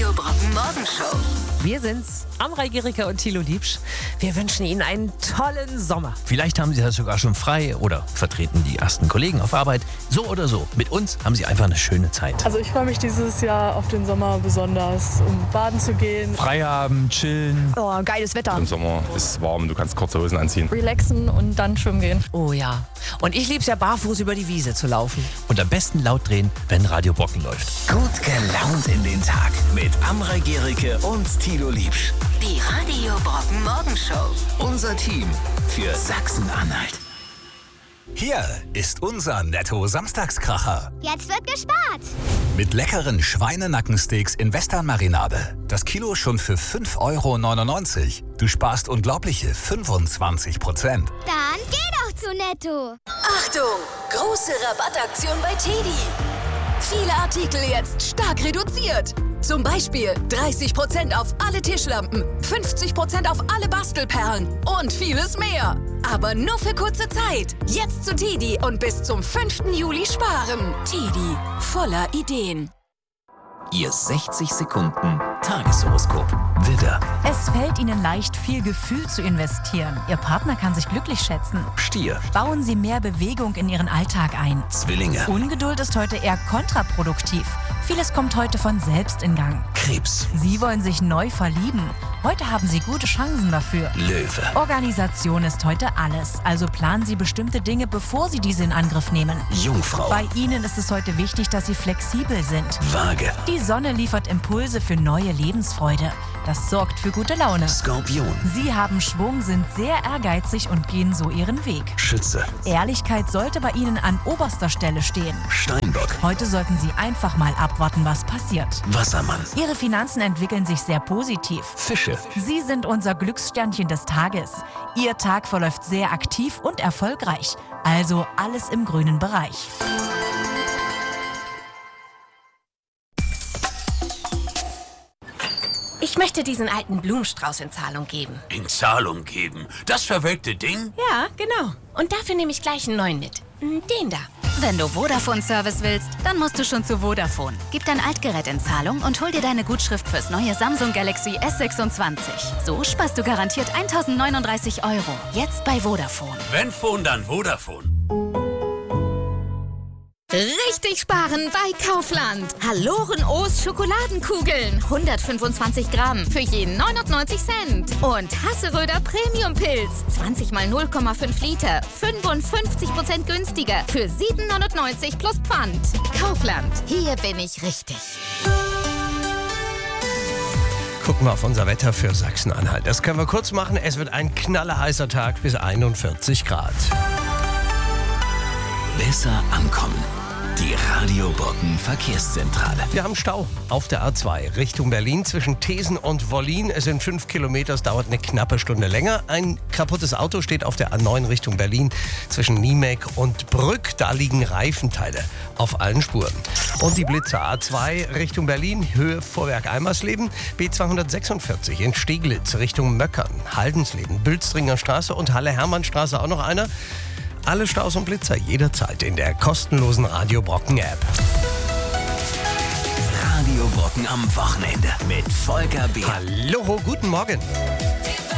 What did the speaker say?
Radio Brocken Morgenshow. Wir sind's, Amrei Gericke und Thilo Liebsch. Wir wünschen Ihnen einen tollen Sommer. Vielleicht haben Sie das sogar schon frei oder vertreten die ersten Kollegen auf Arbeit. So oder so, mit uns haben Sie einfach eine schöne Zeit. Also ich freue mich dieses Jahr auf den Sommer besonders, um baden zu gehen. Frei haben, chillen. Oh, geiles Wetter. Im Sommer ist es warm, du kannst kurze Hosen anziehen. Relaxen und dann schwimmen gehen. Oh ja. Und ich lieb's ja, barfuß über die Wiese zu laufen. Und am besten laut drehen, wenn Radio Brocken läuft. Gut gelaunt in den Tag mit Amrei Gericke und Thilo Liebsch. Die Radio Brocken Morgenshow. Unser Team für Sachsen-Anhalt. Hier ist unser Netto-Samstagskracher. Jetzt wird gespart. Mit leckeren Schweinenackensteaks in Western-Marinade. Das Kilo schon für 5,99 €. Du sparst unglaubliche 25%. Dann geh doch zu Netto. Achtung! Große Rabattaktion bei TEDi. Viele Artikel jetzt stark reduziert. Zum Beispiel 30% auf alle Tischlampen, 50% auf alle Bastelperlen und vieles mehr. Aber nur für kurze Zeit. Jetzt zu TEDi und bis zum 5. Juli sparen. TEDi, voller Ideen. Ihr 60 Sekunden Tageshoroskop. Widder, Es fällt Ihnen leicht, viel Gefühl zu investieren. Ihr Partner kann sich glücklich schätzen. Stier, Bauen Sie mehr Bewegung in Ihren Alltag ein. Zwillinge, Ungeduld ist heute eher kontraproduktiv. Vieles kommt heute von selbst in Gang. Krebs, Sie wollen sich neu verlieben. Heute haben Sie gute Chancen dafür. Löwe, Organisation ist heute alles. Also planen Sie bestimmte Dinge, bevor Sie diese in Angriff nehmen. Jungfrau, Bei Ihnen ist es heute wichtig, dass Sie flexibel sind. Waage, Die Sonne liefert Impulse für neue Lebensfreude. Das sorgt für gute Laune. Skorpion, Sie haben Schwung, sind sehr ehrgeizig und gehen so Ihren Weg. Schütze, Ehrlichkeit sollte bei Ihnen an oberster Stelle stehen. Steinbock, Heute sollten Sie einfach mal abwarten, was passiert. Wassermann, Ihre Finanzen entwickeln sich sehr positiv. Fische, Sie sind unser Glückssternchen des Tages. Ihr Tag verläuft sehr aktiv und erfolgreich. Also alles im grünen Bereich. Ich möchte diesen alten Blumenstrauß in Zahlung geben. In Zahlung geben? Das verwelkte Ding? Ja, genau. Und dafür nehme ich gleich einen neuen mit. Den da. Wenn du Vodafone-Service willst, dann musst du schon zu Vodafone. Gib dein Altgerät in Zahlung und hol dir deine Gutschrift fürs neue Samsung Galaxy S26. So sparst du garantiert 1.039 €. Jetzt bei Vodafone. Wenn Phone, dann Vodafone. Richtig sparen bei Kaufland. Haloren-O's Schokoladenkugeln. 125 Gramm für jeden 99 Cent. Und Hasseröder Premium-Pilz. 20 mal 0,5 Liter. 55% günstiger. Für 7,99 € plus Pfand. Kaufland. Hier bin ich richtig. Gucken wir auf unser Wetter für Sachsen-Anhalt. Das können wir kurz machen. Es wird ein knallerheißer Tag bis 41 Grad. besser ankommen. Die Radio Brocken Verkehrszentrale. Wir haben Stau auf der A2 Richtung Berlin zwischen Thesen und Wollin. Es sind 5 Kilometer, es dauert eine knappe Stunde länger. Ein kaputtes Auto steht auf der A9 Richtung Berlin zwischen Niemek und Brück. Da liegen Reifenteile auf allen Spuren. Und die Blitzer A2 Richtung Berlin, Höhe Vorwerk Eimersleben. B246 in Steglitz Richtung Möckern, Haldensleben, Bülstringer Straße und Halle-Hermann-Straße auch noch einer. Alle Staus und Blitzer jederzeit in der kostenlosen Radio Brocken App. Radio Brocken am Wochenende mit Volker B. Hallo, guten Morgen.